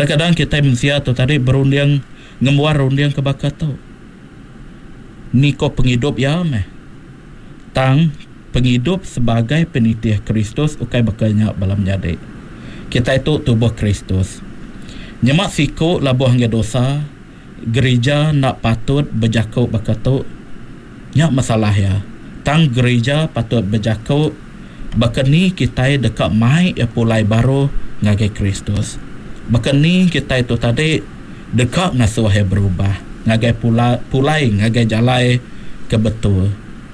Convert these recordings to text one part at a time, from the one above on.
Kadang-kadang kita mensia tu tadi berunding ngemuar runding ke bakat tu. Ni ko penghidup ya meh. Tang penghidup sebagai penitih Kristus ukai bakalnya balam jadi. Kita itu tubuh Kristus. Nyemak siko labuh hangga dosa, gereja nak patut berjakau bakatu. Nyak masalah ya. Tang gereja patut berjakau bakani kita dekat mai ya pulai baru ngagai Kristus. Bakani kita itu tadi dekat ngasuh berubah. Ngagai pulai ngagai jalai ke betul.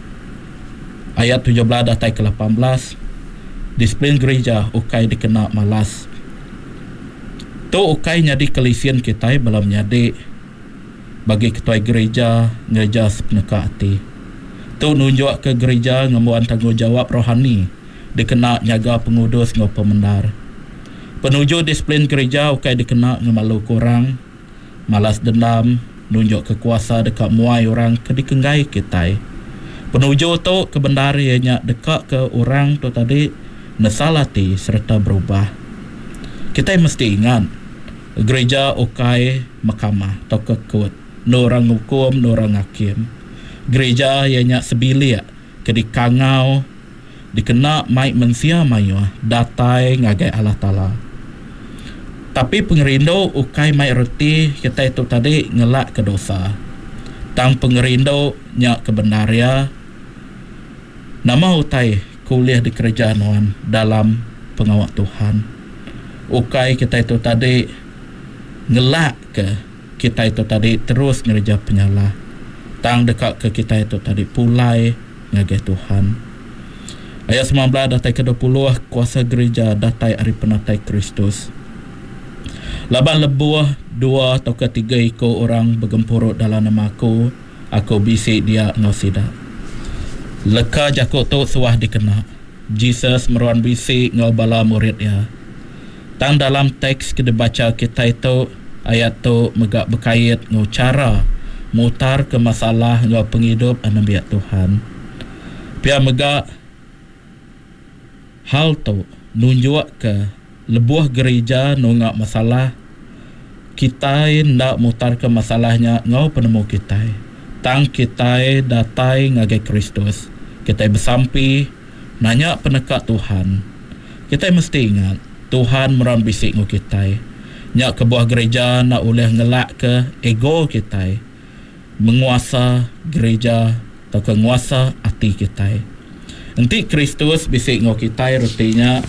Ayat 17 datai ke 18. Disiplin gereja ukai dikena malas. Tu ukai nyadi kelisian kita belum nyadi bagi ketua gereja sepeneka hati. Tu nunjuk ke gereja ngamuan tanggungjawab rohani dikena nyaga pengudus ngau pemendar. Penuju disiplin gereja ukai dikena ngemalu kurang, malas dendam, nunjuk kekuasa dekat muai orang ke dikenggai kita. Penuju tu kebendar ianya dekat ke orang tu tadi nasalati serta berubah. Kita mesti ingat gereja ukai mahkamah atau kekut, norang hukum, norang hakim. Gereja ianya sebilik ke dikangau dikena mai mensia mayu datai ngagai Allah Ta'ala. Tapi pengerindu ukai mai reti kita itu tadi ngelak ke dosa. Tang pengerindu nyak kebenaria nama utai kuliah di kerajaan Tuhan dalam pengawal Tuhan. Ukai kita itu tadi ngelak ke kita itu tadi terus ngerja penyalah. Tang dekat ke kita itu tadi pulai ngagai Tuhan. Ayat 19 datai ke-20 kuasa gereja datai ari penatai Kristus. Laban lebuh 2 atau 3 iko orang bergempurut dalam nama aku bisik dia ngosida. Leka jakut tu suah dikena. Jesus meruan bisik ngau bala murid ya. Tang dalam teks kita baca kita itu ayat tu megak berkait ngau cara mutar ke masalah ngau penghidup anabiat Tuhan. Pia megak hal tu nunjuk ke lebuah gereja nungak masalah kita ndak mutar ke masalahnya ngau penemu kita. Tang kita datai ngagai Kristus. Kita bersampi nanya penekat Tuhan. Kita mesti ingat Tuhan meron bisik ngau kita. Nyak ke buah gereja nak oleh ngelak ke ego kita. Menguasa gereja atau kenguasa hati kita. Nanti Kristus bisik ngau kita retinya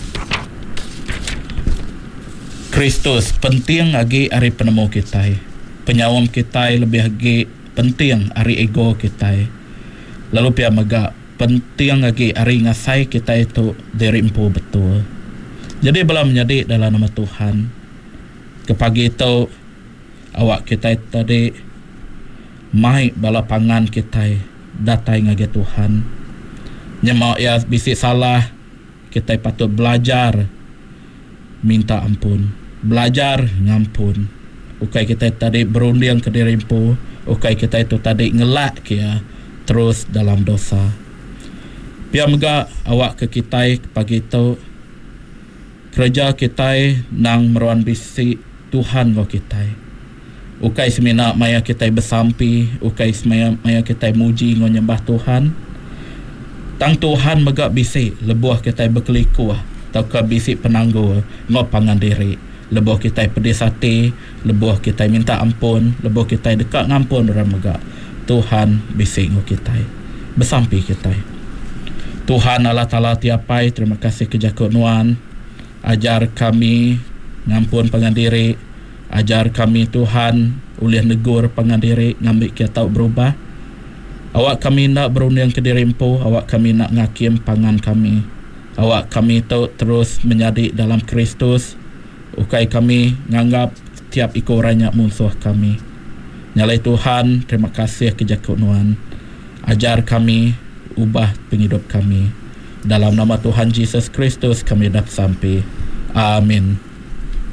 Kristus penting lagi hari penemu kita. Penyawam kita lebih lagi penting hari ego kita. Lalu pia megak penting lagi hari ngasai kita itu dari empu betul. Jadi belum menjadi dalam nama Tuhan. Ke pagi itu awak kita tadi mai bala pangan kita datai ngage Tuhan. Nyemak ya bisik salah kita patut belajar minta ampun. Belajar ngampun. Ukai kita tadi berunding ke diri empu. Ukai kita itu tadi ngelak ya terus dalam dosa. Biar megak awak ke kita pagi itu kerja kita nang meruan bisik Tuhan ngau kita. Ukai semina maya kita bersampi, ukai semaya maya kita muji ngau nyembah Tuhan. Tang Tuhan megak bisik lebuah kita berkelikuh atau ke bisik penangguh ngau pangan diri. Lebuh kita pedih hati, lebuh kita minta ampun, lebuh kita dekat ngampun orang megak. Tuhan bisik ngau kita. Bersampi kita. Tuhan Allah Ta'ala tiapai, terima kasih kejakut Nuan. Ajar kami ngampun pengandiri. Ajar kami Tuhan ulih negur pengandiri ngambil kita berubah. Awak kami nak berunding ke diri empu. Awak kami nak ngakim pangan kami. Awak kami tu terus menjadi dalam Kristus. Ukai kami nganggap tiap ikorannya musuh kami. Nyalai Tuhan, terima kasih kejakut Nuan. Ajar kami ubah penghidup kami. Dalam nama Tuhan Yesus Kristus kami dah sampai. Amin.